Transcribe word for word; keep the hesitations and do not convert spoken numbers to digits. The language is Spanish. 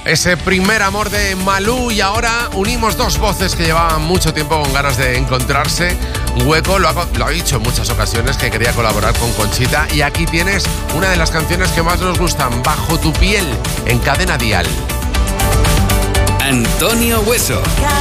Ese primer amor de Malú, y ahora unimos dos voces que llevaban mucho tiempo con ganas de encontrarse. Hueco lo ha, lo ha dicho en muchas ocasiones que quería colaborar con Conchita, y aquí tienes una de las canciones que más nos gustan, Bajo tu piel, en Cadena Dial. Antonio Hueso.